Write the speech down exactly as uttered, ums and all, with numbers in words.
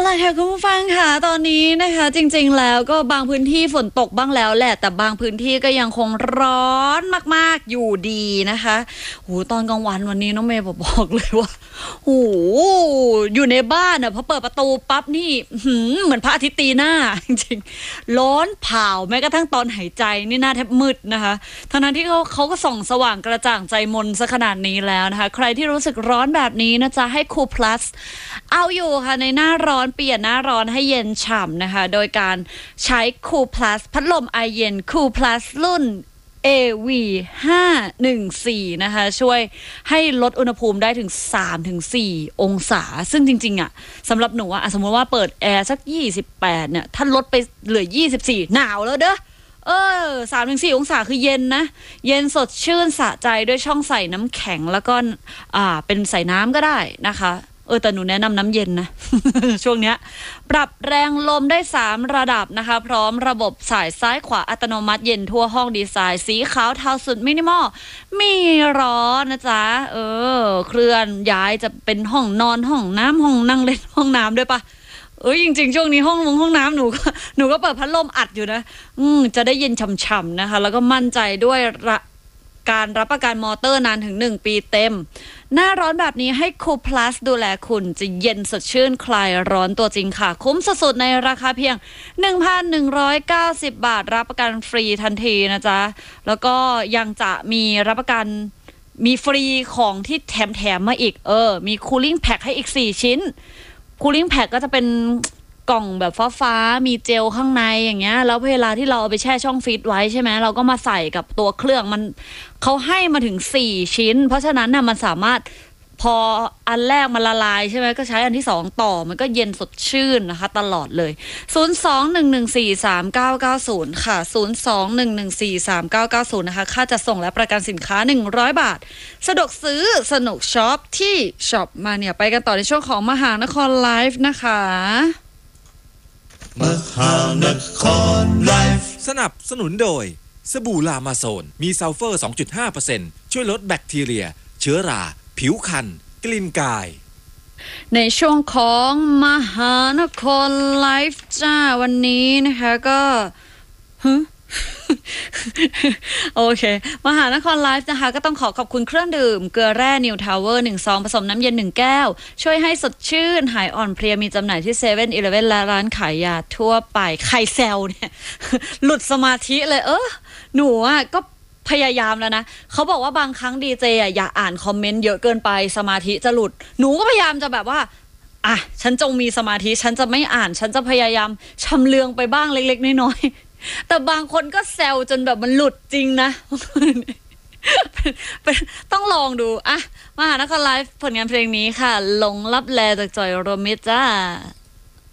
ล่ะค่ะคุณผู้ฟังค่ะตอนนี้นะคะจริงๆแล้วก็บางพื้นที่ฝนตกบ้างแล้วแหละแต่บางพื้นที่ก็ยังคงร้อนมากๆอยู่ดีนะคะโหตอนกลางวันวันนี้น้องเมย์บอกเลยว่าโหอยู่ในบ้านอ่ะพอเปิดประตูปั๊บนี่เหมือนพระอาทิตย์ตีหน้าจริงๆร้อนเผาแม้กระทั่งตอนหายใจนี่หน้าแทบมืดนะคะทั้งนั้นที่เขาเขาก็ส่องสว่างกระจ่างใจมนซะขนาดนี้แล้วนะคะใครที่รู้สึกร้อนแบบนี้นะจ๊ะให้ Cool Plus เอาอยู่ค่ะในหน้าร้อนเปลี่ยนหน้าร้อนให้เย็นฉ่ำนะคะโดยการใช้ Cool Plus พัดลมไอเย็น Cool Plus รุ่น เอ วี ห้าหนึ่งสี่ นะคะช่วยให้ลดอุณหภูมิได้ถึง สามถึงสี่ องศาซึ่งจริงๆอ่ะสำหรับหนูอ่ะสมมติว่าเปิดแอร์สักยี่สิบแปดเนี่ยถ้าลดไปเหลือยี่สิบสี่หนาวแล้วเด้อเออ สามถึงสี่ องศาคือเย็นนะเย็นสดชื่นสะใจด้วยช่องใส่น้ำแข็งแล้วก็อ่าเป็นใส่น้ำก็ได้นะคะเออแต่หนูแนะนำน้ำเย็นนะ ช่วงเนี้ยปรับแรงลมได้สามระดับนะคะพร้อมระบบสายซ้ายขวาอัตโนมัติเย็นทั่วห้องดีไซน์สีขาวเทาสุดมินิมอลมีร้อนนะจ๊ะเออเคลื่อนย้ายจะเป็นห้องนอนห้องน้ำห้องนั่งเล่นห้องน้ำด้วยปะเอ้ยจริงๆช่วงนี้ห้องมุงห้องน้ำหนูก็หนูก็เปิดพัดลมอัดอยู่นะอืมจะได้เย็นฉ่ำๆนะคะแล้วก็มั่นใจด้วยการรับประกันมอเตอร์นานถึงหนึ่งปีเต็มหน้าร้อนแบบนี้ให้ Cool Plus ดูแลคุณจะเย็นสดชื่นคลายร้อนตัวจริงค่ะคุ้มสุดๆในราคาเพียง หนึ่งพันหนึ่งร้อยเก้าสิบ บาทรับประกันฟรีทันทีนะจ๊ะแล้วก็ยังจะมีรับประกันมีฟรีของที่แถมๆมาอีกเออมี Cooling Pack ให้อีกสี่ชิ้น Cooling Pack ก็จะเป็นกล่องแบบฟ้าๆมีเจลข้างในอย่างเงี้ยแล้วเวลาที่เราเอาไปแช่ช่องฟรีซไว้ใช่ไหมเราก็มาใส่กับตัวเครื่องมันเขาให้มาถึงสี่ชิ้นเพราะฉะนั้นน่ะมันสามารถพออันแรกมันละลายใช่ไหมก็ใช้อันที่สองต่อมันก็เย็นสดชื่นนะคะตลอดเลยศูนย์ สอง หนึ่ง หนึ่ง สี่ สาม เก้า เก้า ศูนย์ค่ะศูนย์ สอง หนึ่ง หนึ่ง สี่ สาม เก้า เก้า ศูนย์นะคะค่าจัดส่งและประกันสินค้าหนึ่งร้อยบาทสะดวกซื้อสนุกช็อปที่ช็อปมาเนี่ยไปกันต่อในช่วงของมหานครไลฟ์นะคะมหานครไลฟ์สนับสนุนโดยสบู่ลามาโซนมีซัลเฟอร์ สองจุดห้าเปอร์เซ็นต์ ช่วยลดแบคทีเรียเชื้อราผิวคันกลิ่นกายในช่วงของมหานครไลฟ์จ้าวันนี้นะคะก็ฮึโอเคมหานครไลฟ์นะคะก็ต้องขอขอบคุณเครื่องดื่มเกลือแร่นิวทาวเวอร์หนึ่งซองผสมน้ำเย็นหนึ่งแก้วช่วยให้สดชื่นหายอ่อนเพลียมีจำหน่ายที่เซเว่นอีเลฟเว่นและร้านขายยาทั่วไปใครแซวเนี่ย หลุดสมาธิเลยเออหนูอ่ะก็พยายามแล้วนะเขาบอกว่าบางครั้งดีเจอ่ะอย่าอ่านคอมเมนต์เยอะเกินไปสมาธิจะหลุดหนูก็พยายามจะแบบว่าอ่ะฉันจงมีสมาธิฉันจะไม่อ่านฉันจะพยายามชำเลืองไปบ้างเล็กๆน้อยๆแต่บางคนก็แซวจนแบบมันหลุดจริงนะ ต้องลองดูอ่ะมหานครไลฟ์ผลงานเพลงนี้ค่ะหลงลับแลจากจอยโรมิตจ้า